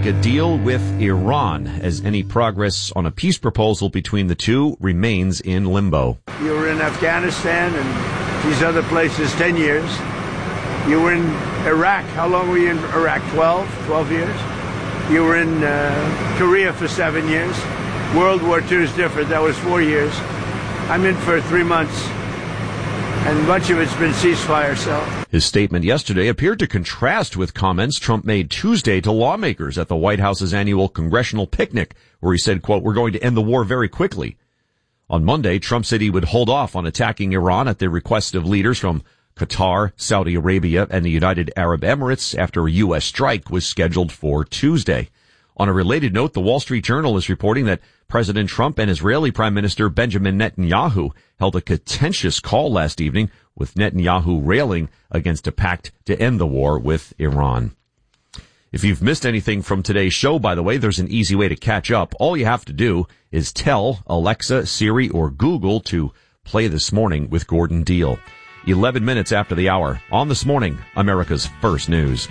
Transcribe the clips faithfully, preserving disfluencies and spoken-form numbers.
a deal with Iran, as any progress on a peace proposal between the two remains in limbo. You were in Afghanistan and these other places ten years. You were in Iraq. How long were you in Iraq? twelve? twelve years? You were in uh, Korea for seven years. World War Two is different. That was four years. I'm in for three months. And much of it's been ceasefire, so. His statement yesterday appeared to contrast with comments Trump made Tuesday to lawmakers at the White House's annual congressional picnic, where he said, quote, "We're going to end the war very quickly." On Monday, Trump said he would hold off on attacking Iran at the request of leaders from Qatar, Saudi Arabia, and the United Arab Emirates after a U S strike was scheduled for Tuesday. On a related note, the Wall Street Journal is reporting that President Trump and Israeli Prime Minister Benjamin Netanyahu held a contentious call last evening, with Netanyahu railing against a pact to end the war with Iran. If you've missed anything from today's show, by the way, there's an easy way to catch up. All you have to do is tell Alexa, Siri, or Google to play This Morning with Gordon Deal. eleven minutes after the hour on This Morning, America's First News.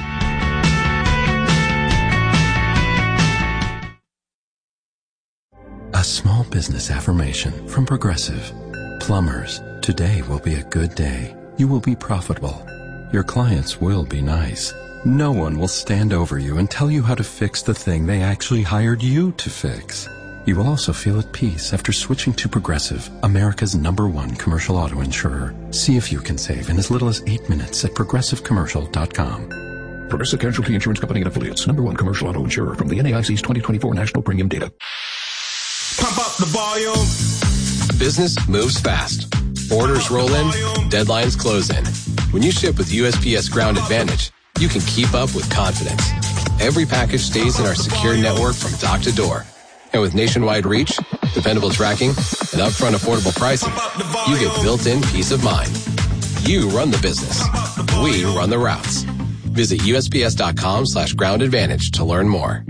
A small business affirmation from Progressive. Plumbers, today will be a good day. You will be profitable. Your clients will be nice. No one will stand over you and tell you how to fix the thing they actually hired you to fix. You will also feel at peace after switching to Progressive, America's number one commercial auto insurer. See if you can save in as little as eight minutes at progressive commercial dot com. Progressive Casualty Insurance Company and Affiliates, number one commercial auto insurer from the N A I C's twenty twenty-four National Premium Data. Pump up the volume. Business moves fast. Orders roll in, deadlines close in. When you ship with U S P S Ground Advantage, you can keep up with confidence. Every package stays in our secure network from dock to door. And with nationwide reach, dependable tracking, and upfront affordable pricing, you get built-in peace of mind. You run the business. We run the routes. Visit USPS.com slash ground advantage to learn more.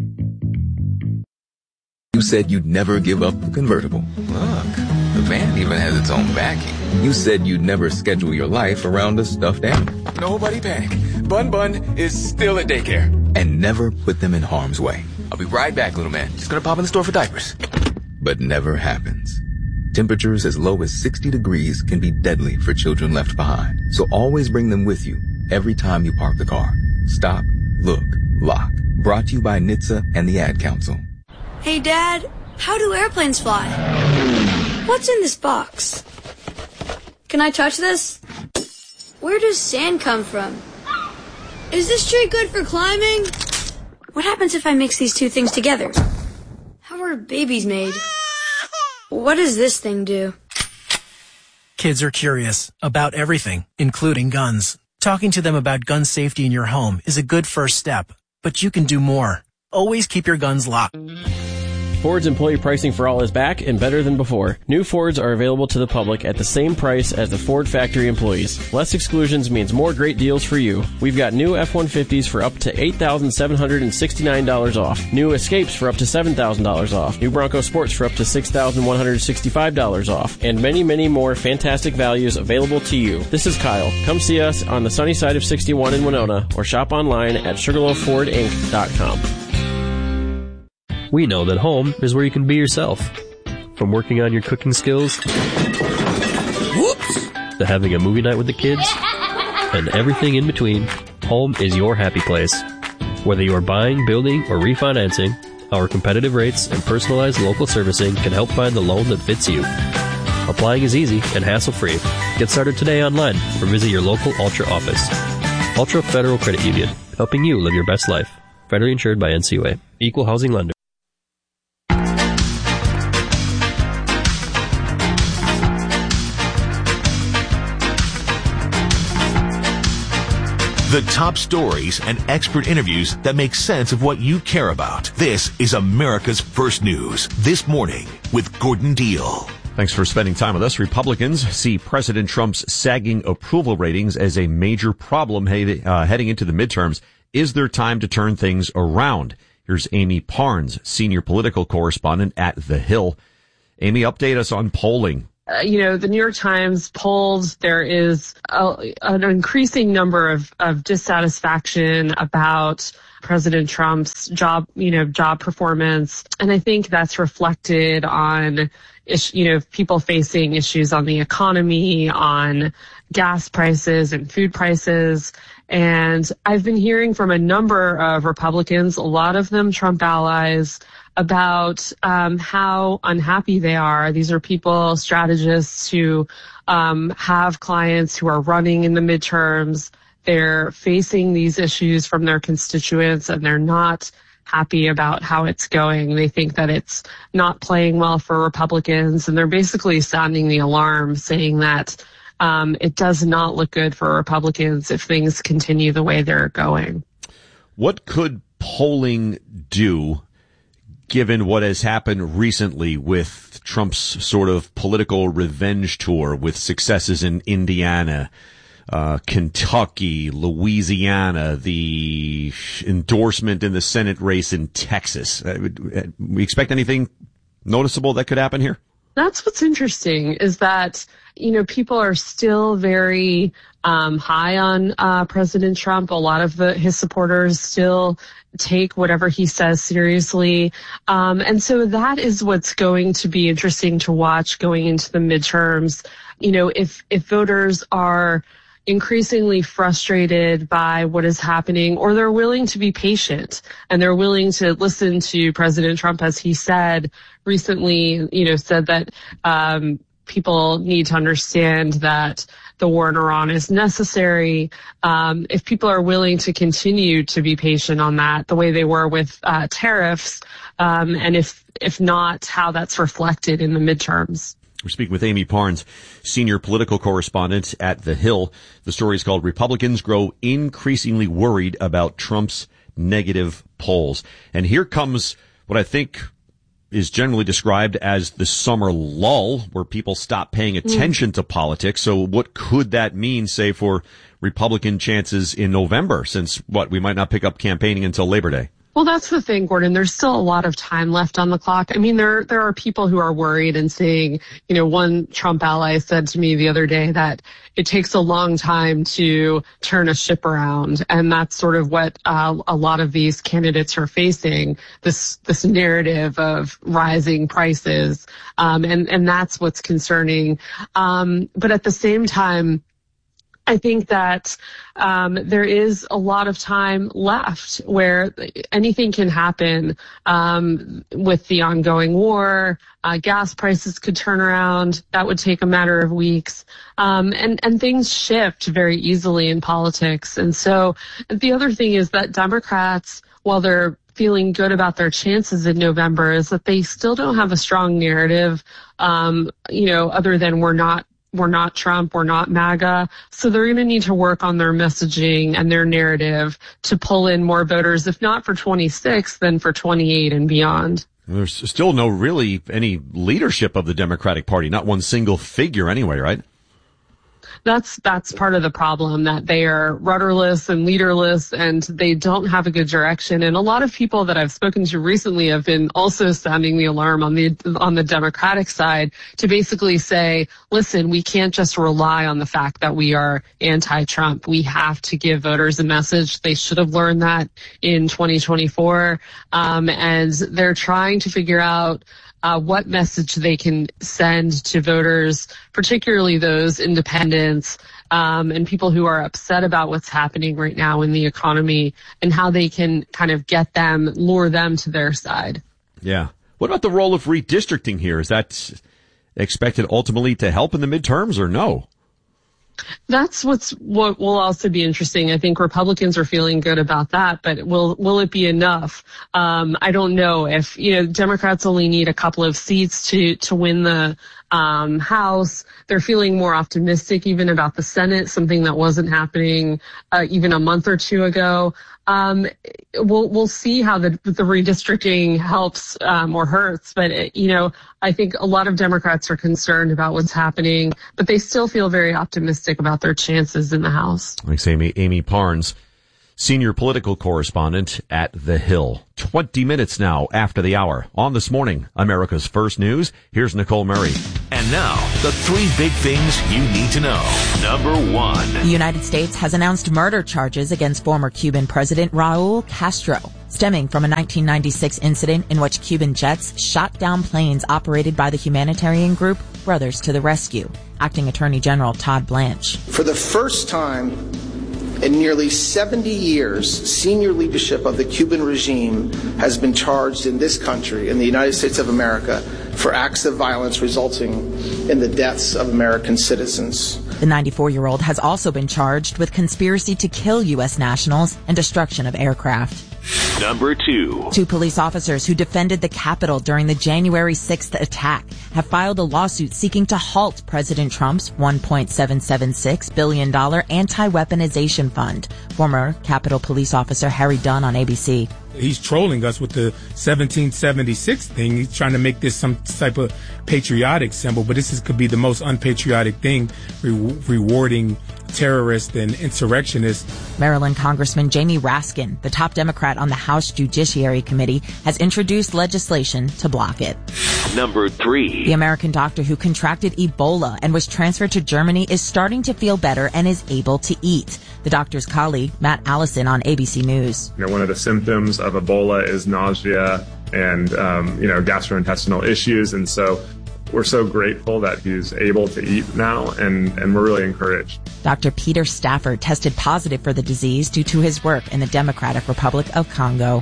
You said you'd never give up the convertible. Look, the van even has its own backing. You said you'd never schedule your life around a stuffed animal. Nobody panic. Bun Bun is still at daycare. And never put them in harm's way. I'll be right back, little man. Just gonna pop in the store for diapers. But never happens. Temperatures as low as sixty degrees can be deadly for children left behind. So always bring them with you every time you park the car. Stop, look, lock. Brought to you by N H T S A and the Ad Council. Hey, Dad, how do airplanes fly? What's in this box? Can I touch this? Where does sand come from? Is this tree good for climbing? What happens if I mix these two things together? How are babies made? What does this thing do? Kids are curious about everything, including guns. Talking to them about gun safety in your home is a good first step, but you can do more. Always keep your guns locked. Ford's employee pricing for all is back and better than before. New Fords are available to the public at the same price as the Ford factory employees. Less exclusions means more great deals for you. We've got new F one fifties for up to eight thousand seven hundred sixty-nine dollars off. New Escapes for up to seven thousand dollars off. New Bronco Sports for up to six thousand one hundred sixty-five dollars off. And many, many more fantastic values available to you. This is Kyle. Come see us on the sunny side of sixty-one in Winona or shop online at sugarloaf ford inc dot com. We know that home is where you can be yourself. From working on your cooking skills, Whoops! to having a movie night with the kids, and everything in between, home is your happy place. Whether you are buying, building, or refinancing, our competitive rates and personalized local servicing can help find the loan that fits you. Applying is easy and hassle-free. Get started today online or visit your local Ultra office. Ultra Federal Credit Union, helping you live your best life. Federally insured by N C U A. Equal housing lender. The top stories and expert interviews that make sense of what you care about. This is America's First News. This Morning with Gordon Deal. Thanks for spending time with us. Republicans see President Trump's sagging approval ratings as a major problem head, uh, heading into the midterms. Is there time to turn things around? Here's Amy Parnes, senior political correspondent at The Hill. Amy, update us on polling. uh, you know, the New York Times polls, there is a, an increasing number of, of dissatisfaction about President Trump's job, you know, job performance. And I think that's reflected on, you know, people facing issues on the economy, on gas prices and food prices. And I've been hearing from a number of Republicans, a lot of them Trump allies, about um, how unhappy they are. These are people, strategists who um, have clients who are running in the midterms. They're facing these issues from their constituents, and they're not happy about how it's going. They think that it's not playing well for Republicans, and they're basically sounding the alarm, saying that um, it does not look good for Republicans if things continue the way they're going. What could polling do, given what has happened recently with Trump's sort of political revenge tour with successes in Indiana, Uh, Kentucky, Louisiana, the endorsement in the Senate race in Texas? Uh, we expect anything noticeable that could happen here? That's what's interesting, is that, you know, people are still very um, high on uh, President Trump. A lot of the, his supporters still take whatever he says seriously. Um, and so that is what's going to be interesting to watch going into the midterms. You know, if, if voters are increasingly frustrated by what is happening, or they're willing to be patient and they're willing to listen to President Trump, as he said recently, you know, said that um, people need to understand that the war in Iran is necessary. Um, if people are willing to continue to be patient on that, the way they were with uh, tariffs, um, and if if not, how that's reflected in the midterms. We're speaking with Amy Parnes, senior political correspondent at The Hill. The story is called Republicans Grow Increasingly Worried About Trump's Negative Polls. And here comes what I think is generally described as the summer lull, where people stop paying attention mm. to politics. So what could that mean, say, for Republican chances in November, since, what, we might not pick up campaigning until Labor Day? Well, that's the thing, Gordon. There's still a lot of time left on the clock. I mean, there there are people who are worried and saying, you know, one Trump ally said to me the other day that it takes a long time to turn a ship around. And that's sort of what uh, a lot of these candidates are facing, this this narrative of rising prices. Um, and, and that's what's concerning. Um, but at the same time, I think that um, there is a lot of time left where anything can happen um, with the ongoing war. Uh, gas prices could turn around. That would take a matter of weeks. Um, and, and things shift very easily in politics. And so the other thing is that Democrats, while they're feeling good about their chances in November, is that they still don't have a strong narrative, um, you know, other than we're not We're not Trump, we're not MAGA. So they're going to need to work on their messaging and their narrative to pull in more voters, if not for twenty-six, then for twenty-eight and beyond. There's still no really any leadership of the Democratic Party, not one single figure anyway, right? That's that's part of the problem, that they are rudderless and leaderless, and they don't have a good direction. And a lot of people that I've spoken to recently have been also sounding the alarm on the on the Democratic side to basically say, listen, we can't just rely on the fact that we are anti-Trump. We have to give voters a message. They should have learned that in twenty twenty-four. Um, and they're trying to figure out Uh, what message they can send to voters, particularly those independents um, and people who are upset about what's happening right now in the economy, and how they can kind of get them, lure them to their side. Yeah. What about the role of redistricting here? Is that expected ultimately to help in the midterms, or no? That's what's what will also be interesting. I think Republicans are feeling good about that, but will will it be enough? Um, I don't know. If, you know, Democrats only need a couple of seats to to win the um, House, they're feeling more optimistic even about the Senate, something that wasn't happening uh, even a month or two ago. Um, we'll we'll see how the the redistricting helps um, or hurts, but it, you know, I think a lot of Democrats are concerned about what's happening, but they still feel very optimistic about their chances in the House. Thanks, Amy. Amy Parnes, senior political correspondent at The Hill. twenty minutes now after the hour. On This Morning, America's First News, here's Nicole Murray. And now, the three big things you need to know. Number one. The United States has announced murder charges against former Cuban President Raul Castro, stemming from a nineteen ninety-six incident in which Cuban jets shot down planes operated by the humanitarian group Brothers to the Rescue. Acting Attorney General Todd Blanche. For the first time in nearly seventy years, senior leadership of the Cuban regime has been charged in this country, in the United States of America, for acts of violence resulting in the deaths of American citizens. The ninety-four-year-old has also been charged with conspiracy to kill U S nationals and destruction of aircraft. Number two. Two police officers who defended the Capitol during the January sixth attack have filed a lawsuit seeking to halt President Trump's one point seven seven six billion dollars anti-weaponization fund. Former Capitol Police Officer Harry Dunn on A B C. He's trolling us with the seventeen seventy-six thing. He's trying to make this some type of patriotic symbol, but this is, could be the most unpatriotic thing, re- rewarding terrorists and insurrectionists. Maryland Congressman Jamie Raskin, the top Democrat on the House Judiciary Committee, has introduced legislation to block it. Number three. The American doctor who contracted Ebola and was transferred to Germany is starting to feel better and is able to eat. The doctor's colleague, Matt Allison on A B C News. You know, one of the symptoms of Ebola is nausea and, um, you know, gastrointestinal issues. And so we're so grateful that he's able to eat now, and, and we're really encouraged. Doctor Peter Stafford tested positive for the disease due to his work in the Democratic Republic of Congo.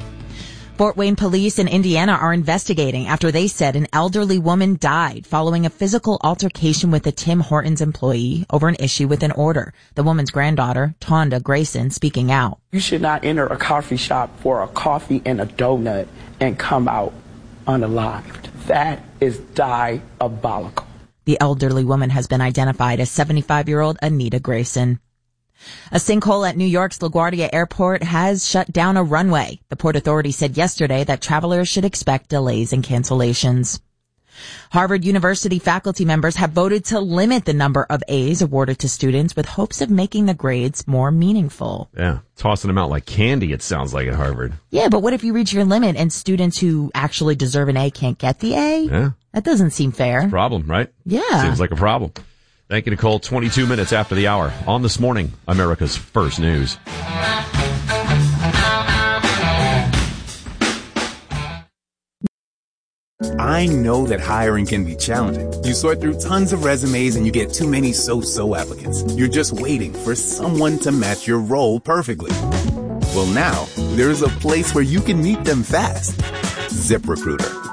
Fort Wayne police in Indiana are investigating after they said an elderly woman died following a physical altercation with a Tim Hortons employee over an issue with an order. The woman's granddaughter, Tonda Grayson, speaking out. You should not enter a coffee shop for a coffee and a donut and come out unalived. That is diabolical. The elderly woman has been identified as seventy-five-year-old Anita Grayson. A sinkhole at New York's LaGuardia Airport has shut down a runway. The Port Authority said yesterday that travelers should expect delays and cancellations. Harvard University faculty members have voted to limit the number of A's awarded to students with hopes of making the grades more meaningful. Yeah, tossing them out like candy, it sounds like, at Harvard. Yeah, but what if you reach your limit and students who actually deserve an A can't get the A? Yeah. That doesn't seem fair. Problem, right? Yeah. Seems like a problem. Thank you, Nicole. twenty-two minutes after the hour. On This Morning, America's First News. I know that hiring can be challenging. You sort through tons of resumes and you get too many so-so applicants. You're just waiting for someone to match your role perfectly. Well, now, there's a place where you can meet them fast. ZipRecruiter.